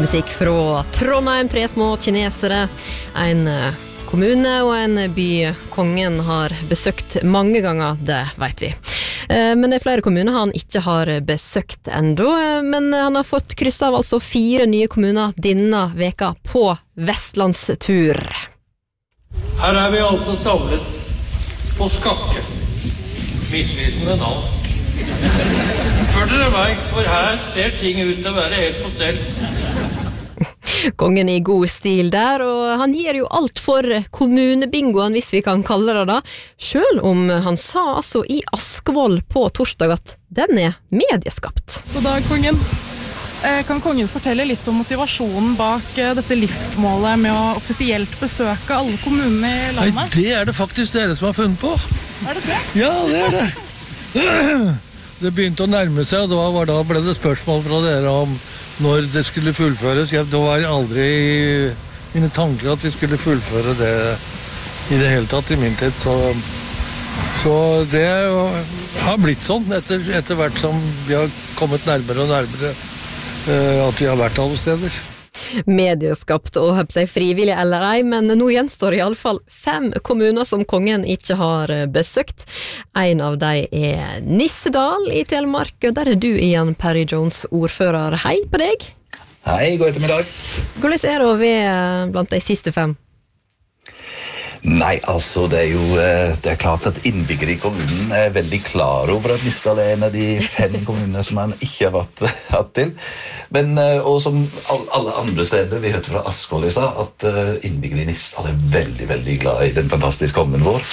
Musikk fra Trondheim, 3 små kinesere, en kommune og en by kongen har besøkt mange ganger, det vet vi. Men det flere kommuner han ikke har besøkt enda, men han har fått krysset av altså 4 nye kommuner denne veka på Vestlandstur. Her vi altså samlet på Skakke, misvisende navn. Spør dere meg, for her ser ting ut til å være helt på stell. Kongen i god stil der, og han gir jo alt for kommunebingoen, hvis vi kan kalle det da, selv om han sa altså i Askvoll på torsdag at den er medieskapt. God dag, kongen. Kan kongen fortelle litt om motivasjonen bak dette livsmålet med å offisielt besøke alle kommunene i landet? Nei, det er det faktisk dere som har funnet på. Er det det? Ja, det er det. Det begynte å nærme seg, og da ble det spørsmål fra dere om når det skulle fullføres. Det var aldri i mine tanker at vi skulle fullføre det i det hele tatt i min tid. Så det har blitt sånn etter hvert som vi har kommet nærmere og nærmere at vi har vært alle steder. Medieskapt og høpp seg frivillig eller ei, men nå gjenstår i alle fall 5 kommuner som kongen ikke har besøkt. En av dem er Nissedal i Telemark, og der er du igjen, Perry Jones, ordfører. Hei på deg. Hei, god ettermiddag. Hvordan er det å være blant de siste 5? Nei, altså det er klart at innbyggere i kommunen er veldig klar over at Nissedal er en av de 5 kommunene som han ikke har hatt til. Men, og som alle andre steder, vi hørte fra Askvoll i stad, at innbyggere i Nissedal er veldig, veldig glad i den fantastiske kommunen vår.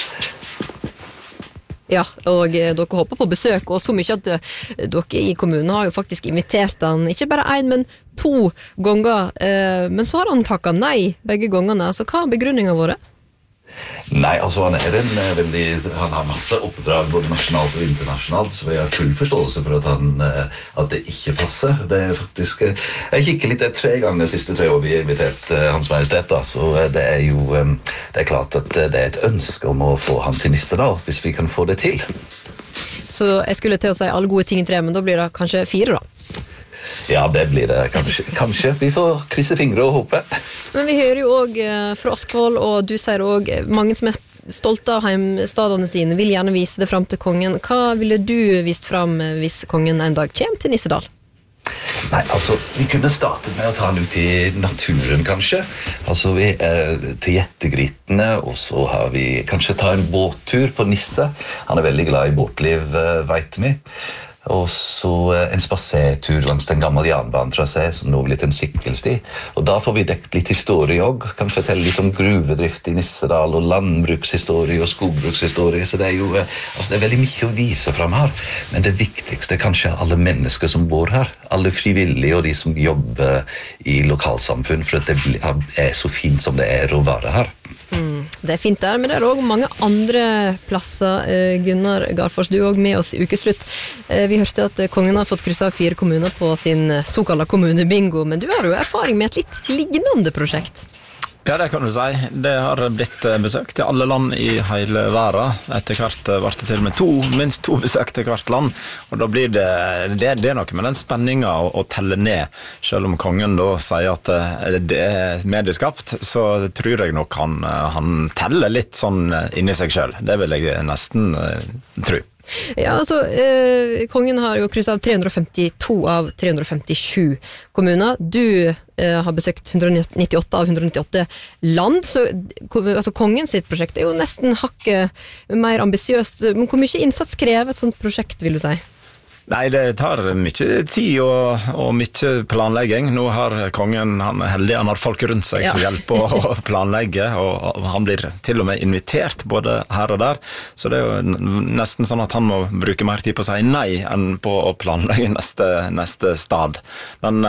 Ja, og dere hopper på besøk, og så mye at dere i kommunen har jo faktisk invitert han, ikke bare 1, men 2 ganger. Men så har han takket nei begge gangene, så hva har begrunningen vært? Nei, altså han har masse oppdrag både nasjonalt og internasjonalt, så vi har full forståelse for at det ikke passer. Det er faktisk, jeg kikker litt 3 ganger de siste 3 år vi har invitert Hans Majestet da, så det er klart at det er et ønske om å få han til Nissedal, hvis vi kan få det til. Så jeg skulle til å si alle gode ting i 3, men da blir det kanskje 4 da? Ja, det blir det kanskje. Vi får krysse fingre og håpe. Men vi hører jo også fra Askvoll, og du sier også mange som er stolte av heimstadene sine, vil gjerne vise det frem til kongen. Hva ville du vist frem hvis kongen en dag kommer til Nissedal? Nei, altså, vi kunne startet med å ta han ut i naturen, kanskje. Altså, vi til Jettegritene, og så har vi kanskje ta en båttur på Nisse. Han er veldig glad i båtliv, vet vi. Og så en spasertur langs den gamle jernbanetrasé som nå er blitt en sykkelsti. Og da får vi dekt litt historie også. Kan fortelle litt om gruvedrift i Nissedal og landbrukshistorie og skogbrukshistorie. Så det er jo det er veldig mye å vise frem her. Men det viktigste er kanskje alle mennesker som bor her. Alle frivillige og de som jobber i lokalsamfunn, for at det er så fint som det er å være her. Det er fint der, men det er også mange andre plasser. Gunnar Garfors, du er også med oss i ukeslutt. Vi hørte at kongen har fått krysset av 4 kommuner på sin såkalte kommunebingo, men du har jo erfaring med et litt lignende prosjekt. Ja, det kan du si. Det har blitt besøkt til alle land i hele verden. Etter hvert var det til og med minst 2 besøk til hvert land. Og da blir det er noe med den spenningen å telle ned. Selv om kongen da sier at det er medieskapt, så tror jeg nok han teller litt sånn inni seg selv. Det vil jeg nesten tro. Ja, altså, kongen har jo krysset av 352 av 357 kommuner. Du har besøkt 198 av 198 land, så altså, kongen sitt prosjekt er jo nesten hakket mer ambisiøst. Men hvor mye innsats krever et sånt prosjekt, vil du si? Nei, det tar mye tid og mye planlegging. Nå har kongen, han er heldig, han har folk rundt seg som hjelper å planlegge, og han blir til og med invitert både her og der. Så det er jo nesten sånn at han må bruke mer tid på å si nei enn på å planlegge neste stad. Men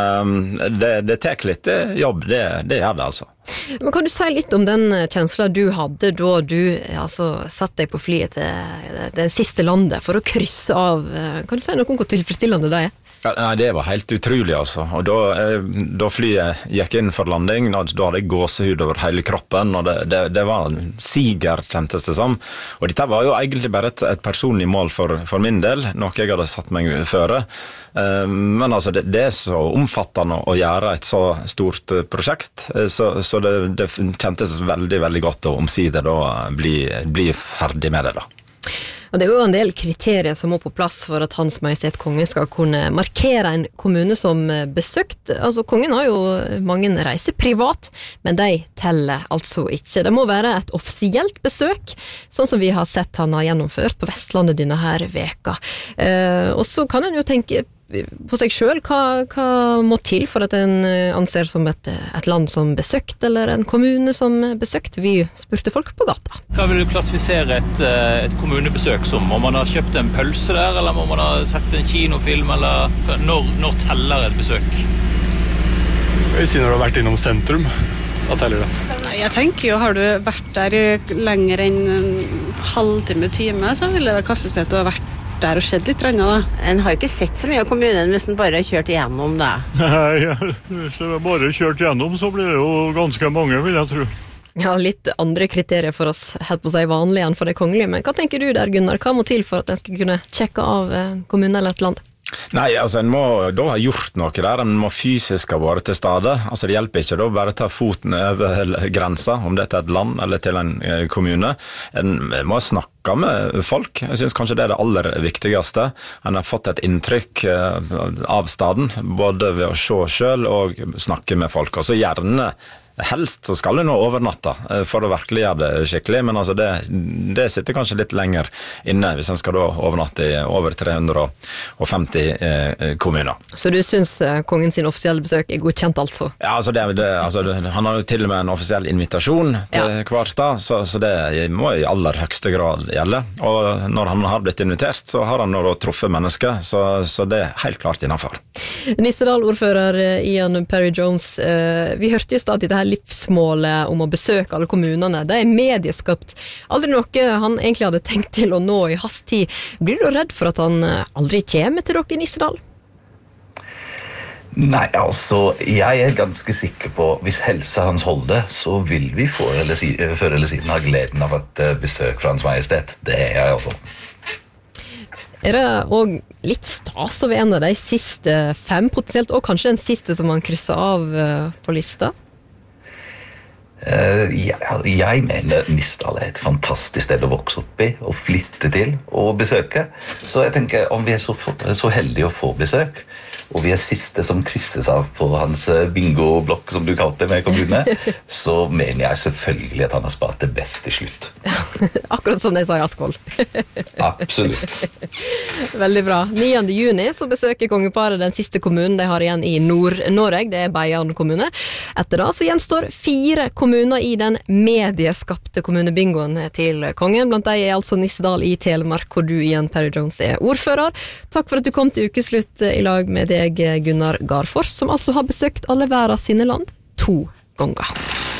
det tar litt jobb, det gjør det altså. Men kan du si litt om den kjenslen du hadde da du satt deg på flyet til det siste landet for å krysse av? Kan du si noe om hvor tilfredsstillende det er? Nei, det var helt utrolig altså. Og da flyet gikk inn for landing, da hadde jeg gåsehud over hele kroppen, og det var en siger, kjentes det som. Og dette var jo egentlig bare et personlig mål for min del, noe jeg hadde satt meg føre. Men altså, det så omfattende å gjøre et så stort prosjekt, så det kjentes veldig, veldig godt å omsider da bli ferdig med det da. Og det jo en del kriterier som må på plass for at Hans Majestet Kongen skal kunne markere en kommune som besøkt. Altså, kongen har jo mange reiser privat, men de teller altså ikke. Det må være et offisielt besøk, sånn som vi har sett han har gjennomført på Vestlandet denne her veka. Og så kan en jo tenke på seg selv, hva må til for at en anser som et land som besøkt, eller en kommune som besøkt? Vi spurte folk på gata. Hva vil du klassifisere et kommunebesøk som? Må man ha kjøpt en pølse der, eller må man ha sett en kinofilm, eller når teller et besøk? Jeg sier når du har vært innom sentrum, da teller det. Jeg tenker jo, har du vært der lenger enn en halvtime, time, så vil det kastes til at du har vært der og skjedd litt rønne da. En har ikke sett så mye av kommunen hvis en bare har kjørt igjennom det. Nei, hvis jeg bare kjørt igjennom så blir det jo ganske mange, vil jeg tro. Ja, litt andre kriterier for oss helt på seg vanlig enn for det kongelige, men hva tenker du der, Gunnar? Hva må til for at en skal kunne sjekke av kommunen eller et land? Nei, altså en må da ha gjort noe der, en må fysisk ha vært til stede. Altså det hjelper ikke da bare ta foten over grensa, om det er til et land eller til en kommune. En må snakke med folk. Jeg synes kanskje det er det aller viktigste. En har fått et inntrykk av staden, både ved å se selv og snakke med folk. Og så gjerne helst så skal du nå overnatta for å virkelig gjøre det skikkelig, men altså det sitter kanskje litt lenger inne hvis en skal da overnatte i over 350 kommuner. Så du synes kongen sin offisielle besøk er godkjent altså? Ja, altså, han har jo til og med en offisiell invitasjon til hver stad, så det må i aller høyeste grad gjelde. Og når han har blitt invitert, så har han nå truffet mennesker, så det er helt klart innenfor. Nissedal-ordfører Ian Perry Jones, vi hørte jo stadig det her livsmålet om å besøke alle kommunene, det er medieskapt. Aldri noe han egentlig hadde tenkt til å nå i hast tid. Blir du redd for at han aldri kommer til dere i Nissedal? Nei, altså, jeg er ganske sikker på, hvis helsa hans holder, så vil vi før eller siden ha gleden av et besøk fra Hans Majestet. Det er jeg altså. Er det også litt stas over en av de siste 5, potensielt, og kanskje den siste som han krysser av på lista? Jeg mener Nissedal er et fantastisk sted å vokse opp i og flytte til og besøke, så jeg tenker om vi er så heldige å få besøk og vi er siste som krysses av på hans bingo-blokk som du kalte med kommune, så mener jeg selvfølgelig at han har spart det best til slutt. Akkurat som de sa i Askvoll. Absolutt. Veldig bra. 9. juni så besøker kongeparet den siste kommunen de har igjen i Nord-Norge, det er Beiarn kommune. Etter da så gjenstår 4 kommuner i den medieskapte kommunebingoen til kongen. Blant de er altså Nissedal i Telemark, hvor du igjen, Perry Jones, er ordfører. Takk for at du kom til ukeslutt i lag med deg, Gunnar Garfors, som altså har besøkt alle verdens sine land 2 ganger.